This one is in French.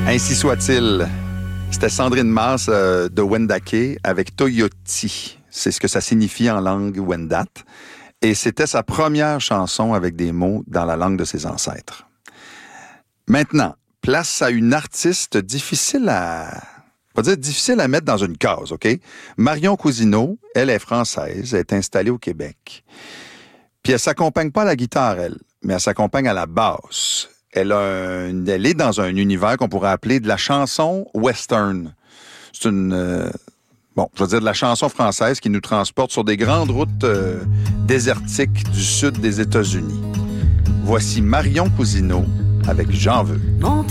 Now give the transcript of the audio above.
Ainsi soit-il. C'était Sandrine Masse de Wendake avec Toyoti. C'est ce que ça signifie en langue Wendat. Et c'était sa première chanson avec des mots dans la langue de ses ancêtres. Maintenant, place à une artiste difficile à mettre dans une case, OK? Marion Cousineau, elle est française, elle est installée au Québec. Puis elle s'accompagne pas à la guitare, elle, mais elle s'accompagne à la basse. Elle est dans un univers qu'on pourrait appeler de la chanson western. C'est de la chanson française qui nous transporte sur des grandes routes désertiques du sud des États-Unis. Voici Marion Cousineau avec J'en veux.